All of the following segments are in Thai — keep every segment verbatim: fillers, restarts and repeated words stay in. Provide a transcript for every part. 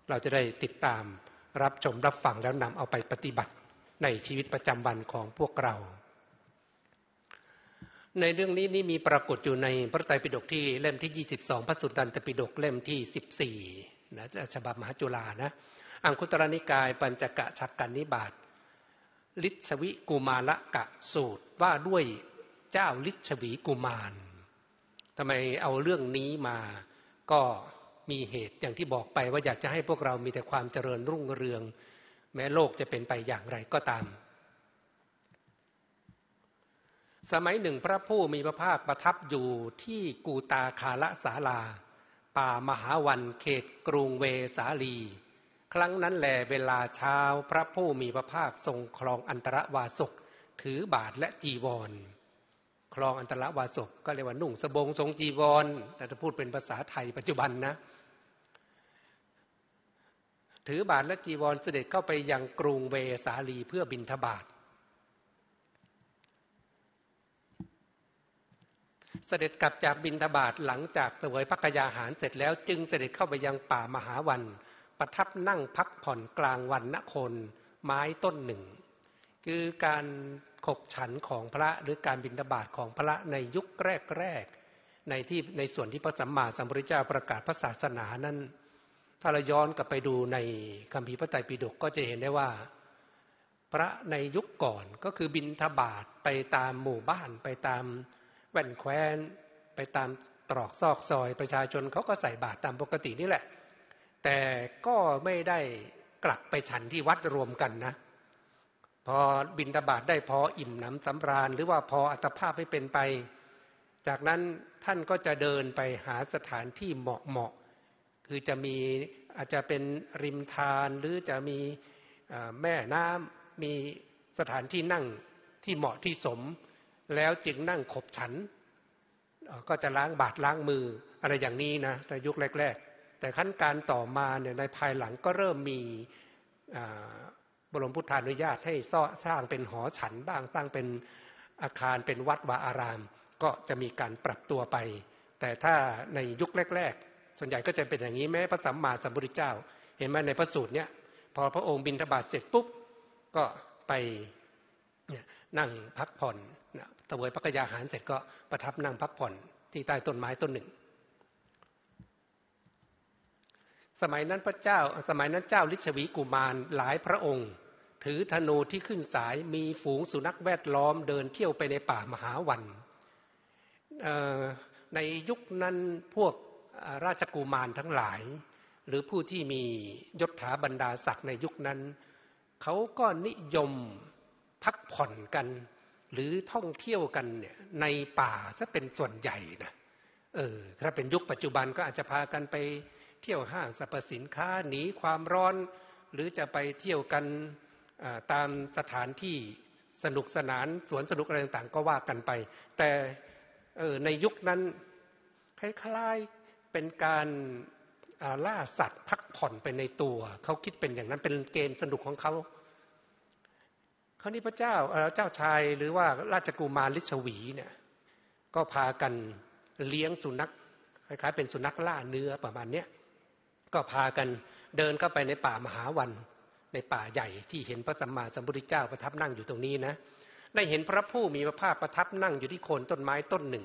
เราจะได้ติดตามรับชมรับฟังแล้วนำเอาไปปฏิบัติในชีวิตประจำวันของพวกเราในเรื่องนี้นี่มีปรากฏอยู่ในพระไตรปิฎกที่เล่มที่ยี่สิบสองพระสุตตันตปิฎกเล่มที่สิบสี่นะฉบับมหาจุฬานะอังคุตรนิกายปัญจกฉักกนิบาตลิชวิกุมารกะสูตรว่าด้วยเจ้าลิชวีกุมารทำไมเอาเรื่องนี้มาก็มีเหตุอย่างที่บอกไปว่าอยากจะให้พวกเรามีแต่ความเจริญรุ่งเรืองแม้โลกจะเป็นไปอย่างไรก็ตามสมัยหนึ่งพระผู้มีพระภาคประทับอยู่ที่กูตาคาละศาลาป่ามหาวันเขตกรุงเวสาลีครั้งนั้นแลเวลาเช้าพระผู้มีพระภาคทรงครองอันตรวาสกถือบาทและจีวรครองอันตรวาสกก็เรียกว่านุ่งสบงทรงจีวรแต่ถ้าพูดเป็นภาษาไทยปัจจุบันนะถือบาทและจีวรเสด็จเข้าไปยังกรุงเวสาลีเพื่อบิณฑบาตเสด็จกลับจากบิณฑบาตหลังจากเสวยภักยาหารเสร็จแล้วจึงเสด็จเข้าไปยังป่ามหาวันประทับนั่งพักผ่อนกลางวันณโคนไม้ต้นหนึ่งคือการขบฉันของพระหรือการบิณฑบาตของพระในยุคแรกๆในที่ในส่วนที่พระสัมมาสัมพุทธเจ้าประกาศพระศาสนานั้นถ้าเราย้อนกลับไปดูในคัมภีร์พระไตรปิฎกก็จะเห็นได้ว่าพระในยุคก่อนก็คือบิณฑบาตไปตามหมู่บ้านไปตามแว่นแคว้นไปตามตรอกซอกซอยประชาชนเขาก็ใส่บาตรตามปกตินี่แหละแต่ก็ไม่ได้กลับไปฉันที่วัดรวมกันนะพอบิณฑบาตได้พออิ่มหนำสำราญหรือว่าพออัตภาพให้เป็นไปจากนั้นท่านก็จะเดินไปหาสถานที่เหมาะเหมาะคือจะมีอาจจะเป็นริมทานหรือจะมีแม่น้ำมีสถานที่นั่งที่เหมาะที่สมแล้วจึงนั่งขบฉันก็จะล้างบาตรล้างมืออะไรอย่างนี้นะในยุคแรกๆแต่ขั้นการต่อมาเนี่ยในภายหลังก็เริ่มมีบรมพุทธานุญาตให้สร้างเป็นหอฉันบ้างสร้างเป็นอาคารเป็นวัดวาอารามก็จะมีการปรับตัวไปแต่ถ้าในยุคแรกๆส่วนใหญ่ก็จะเป็นอย่างนี้แม้พระสัมมาสัมพุทธเจ้าเห็นไหมในพระสูตรเนี่ยพอพระองค์บิณฑบาตเสร็จปุ๊บก็ไปนั่งพักผ่อนเสวยภักยาหารเสร็จก็ประทับนั่งพักผ่อนที่ใต้ต้นไม้ต้นหนึ่งสมัยนั้นพระเจ้าสมัยนั้นเจ้าลิชวีกุมารหลายพระองค์ถือธนูที่ขึ้นสายมีฝูงสุนัขแวดล้อมเดินเที่ยวไปในป่ามหาวันในยุคนั้นพวกราชกุมารทั้งหลายหรือผู้ที่มียศถาบรรดาศักดิ์ในยุคนั้นเขาก็นิยมพักผ่อนกันหรือท่องเที่ยวกันเนี่ยในป่าซะเป็นส่วนใหญ่นะเออถ้าเป็นยุคปัจจุบันก็อาจจะพากันไปเที่ยวห้างสรรพสินค้าหนีความร้อนหรือจะไปเที่ยวกันตามสถานที่สนุกสนานสวนสนุกอะไรต่างๆก็ว่ากันไปแต่เออในยุคนั้นคล้ายๆเป็นการล่าสัตว์พักผ่อนไปในตัวเขาคิดเป็นอย่างนั้นเป็นเกมสนุกของเขาคราวนี้พระเจ้าเจ้าชายหรือว่าราชกุมารลิชวีเนี่ยก็พากันเลี้ยงสุนัขคล้ายๆเป็นสุนัขล่าเนื้อประมาณนี้ก็พากันเดินเข้าไปในป่ามหาวันในป่าใหญ่ที่เห็นพระสัมมาสัมพุทธเจ้าประทับนั่งอยู่ตรงนี้นะได้เห็นพระผู้มีพระภาคประทับนั่งอยู่ที่โคนต้นไม้ต้นหนึ่ง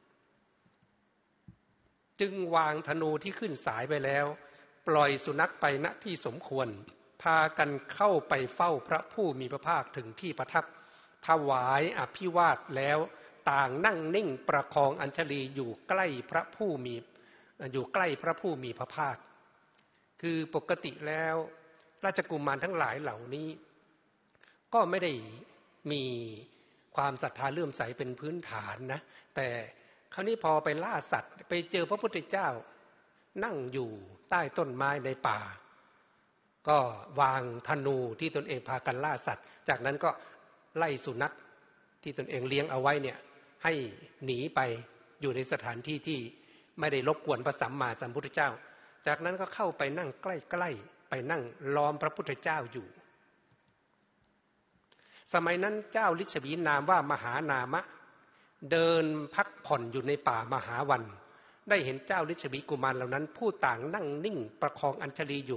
จึงวางธนูที่ขึ้นสายไปแล้วปล่อยสุนัขไปณที่สมควรพากันเข้าไปเฝ้าพระผู้มีพระภาคถึงที่ประทับถวายอภิวาทแล้วต่างนั่งนิ่งประคองอัญชลีอยู่ใกล้พระผู้มีอยู่ใกล้พระผู้มีพระภาคคือปกติแล้วราชกุมารทั้งหลายเหล่านี้ก็ไม่ได้มีความศรัทธาเลื่อมใสเป็นพื้นฐานนะแต่คราวนี้พอไปล่าสัตว์ไปเจอพระพุทธเจ้านั่งอยู่ใต้ต้นไม้ในป่าก็วางธนูที่ตนเองพากันล่าสัตว์จากนั้นก็ไล่สุนัขที่ตนเองเลี้ยงเอาไว้เนี่ยให้หนีไปอยู่ในสถานที่ที่ไม่ได้รบกวนพระสัมมาสัมพุทธเจ้าจากนั้นก็เข้าไปนั่งใกล้ๆไปนั่งล้อมพระพุทธเจ้าอยู่สมัยนั้นเจ้าลิชวีนามว่ามหานามะเดินพักผ่อนอยู่ในป่ามหาวันได้เห็นเจ้าลิชวีกุมารเหล่านั้นผู้ต่างนั่งนิ่งประคองอัญชลีอยู่